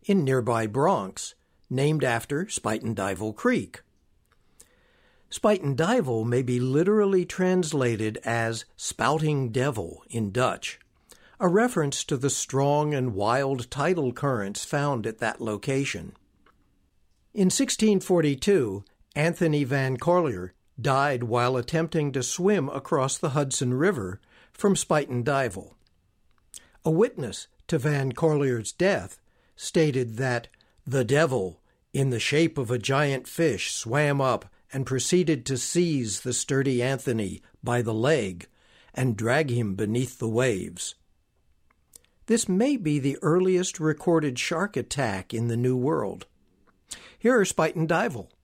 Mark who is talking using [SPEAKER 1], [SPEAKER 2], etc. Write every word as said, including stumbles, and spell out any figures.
[SPEAKER 1] in nearby Bronx, named after Spuyten Duyvil Creek. Spuyten Duyvil may be literally translated as spouting devil in Dutch, a reference to the strong and wild tidal currents found at that location. In sixteen forty-two, Anthony Van Corlear died while attempting to swim across the Hudson River from Spuyten Duyvil. A witness to Van Corlear's death stated that the devil, in the shape of a giant fish, swam up and proceeded to seize the sturdy Anthony by the leg and drag him beneath the waves. This may be the earliest recorded shark attack in the New World. Here are Spuyten Duyvil.